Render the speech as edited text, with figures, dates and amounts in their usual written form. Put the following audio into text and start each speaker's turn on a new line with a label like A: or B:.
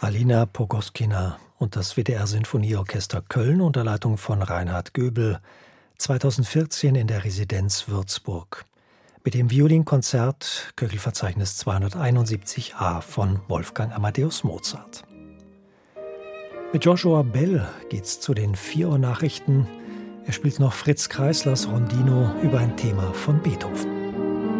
A: Alina Pogoskina und das WDR-Sinfonieorchester Köln unter Leitung von Reinhard Göbel, 2014 in der Residenz Würzburg. Mit dem Violinkonzert Köchelverzeichnis 271a von Wolfgang Amadeus Mozart. Mit Joshua Bell geht's zu den 4 Uhr Nachrichten. Er spielt noch Fritz Kreislers Rondino über ein Thema von Beethoven.